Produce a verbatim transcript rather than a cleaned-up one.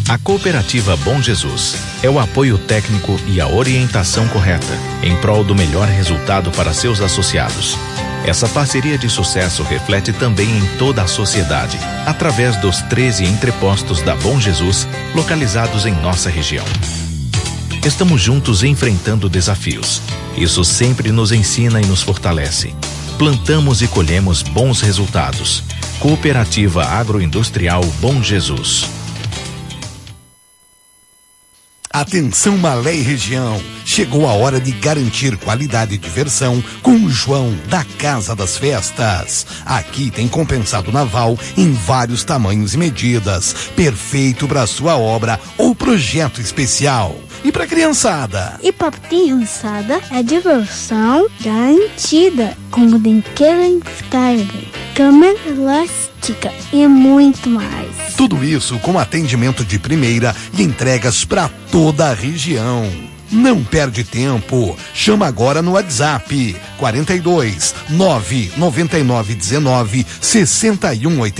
A Cooperativa Bom Jesus é o apoio técnico e a orientação correta em prol do melhor resultado para seus associados. Essa parceria de sucesso reflete também em toda a sociedade, através dos treze entrepostos da Bom Jesus, localizados em nossa região. Estamos juntos enfrentando desafios. Isso sempre nos ensina e nos fortalece. Plantamos e colhemos bons resultados. Cooperativa Agroindustrial Bom Jesus. Atenção Malé e região, chegou a hora de garantir qualidade e diversão com o João da Casa das Festas. Aqui tem compensado naval em vários tamanhos e medidas, perfeito para sua obra ou projeto especial. E para criançada? E para criançada é diversão garantida, como brinquedo inflável, câmera elástica e muito mais. Tudo isso com atendimento de primeira e entregas para toda a região. Não perde tempo. Chama agora no WhatsApp quarenta e dois, nove nove nove um nove, seis um oito